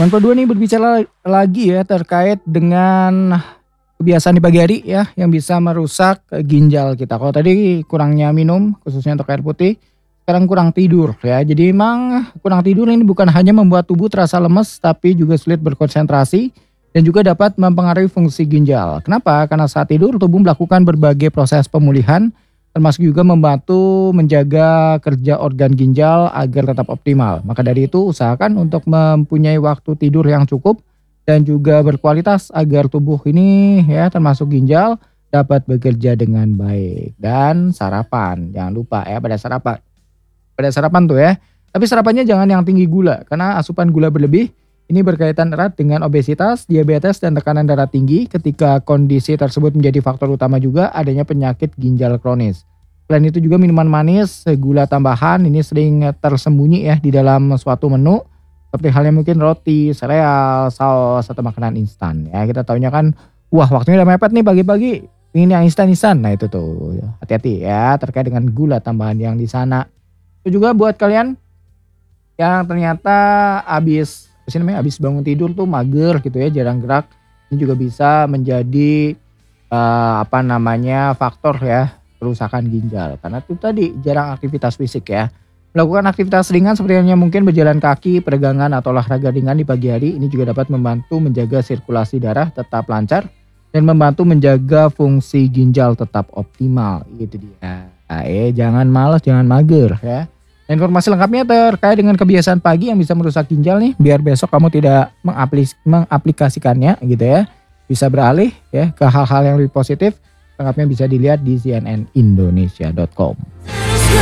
Yang kedua nih berbicara lagi ya terkait dengan kebiasaan di pagi hari ya yang bisa merusak ginjal kita. Kalau tadi kurangnya minum khususnya untuk air putih, sekarang kurang tidur ya. Jadi memang kurang tidur ini bukan hanya membuat tubuh terasa lemes tapi juga sulit berkonsentrasi dan juga dapat mempengaruhi fungsi ginjal. Kenapa? Karena saat tidur tubuh melakukan berbagai proses pemulihan termasuk juga membantu menjaga kerja organ ginjal agar tetap optimal. Maka dari itu usahakan untuk mempunyai waktu tidur yang cukup dan juga berkualitas agar tubuh ini ya termasuk ginjal dapat bekerja dengan baik. Dan sarapan, jangan lupa ya pada sarapan tuh ya. Tapi sarapannya jangan yang tinggi gula karena asupan gula berlebih ini berkaitan erat dengan obesitas, diabetes dan tekanan darah tinggi. Ketika kondisi tersebut menjadi faktor utama juga adanya penyakit ginjal kronis. Selain itu juga minuman manis, gula tambahan ini sering tersembunyi ya di dalam suatu menu seperti halnya mungkin roti, sereal, saus atau makanan instan. Ya kita taunya kan, wah waktunya udah mepet nih pagi-pagi, ingin yang instan-instan. Nah itu tuh, hati-hati ya terkait dengan gula tambahan yang di sana. Itu juga buat kalian yang ternyata habis bangun tidur tuh mager gitu ya, jarang gerak. Ini juga bisa menjadi faktor ya kerusakan ginjal. Karena itu tadi jarang aktivitas fisik ya. Melakukan aktivitas ringan seperti halnya mungkin berjalan kaki, peregangan atau olahraga ringan di pagi hari ini juga dapat membantu menjaga sirkulasi darah tetap lancar dan membantu menjaga fungsi ginjal tetap optimal. Itu dia. Jangan malas, jangan mager ya. Informasi lengkapnya terkait dengan kebiasaan pagi yang bisa merusak ginjal nih, biar besok kamu tidak mengaplikasikannya gitu ya. Bisa beralih ya ke hal-hal yang lebih positif. Lengkapnya bisa dilihat di cnnindonesia.com.